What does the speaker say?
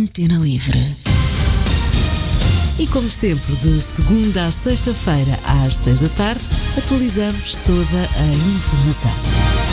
Antena Livre. E como sempre, de segunda à sexta-feira às 6 da tarde, atualizamos toda a informação.